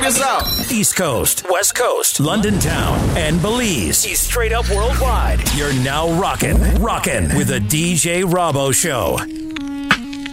this out. East Coast, West Coast, London Town, and Belize. He's straight up worldwide. You're now rockin' with the DJ Robbo Show.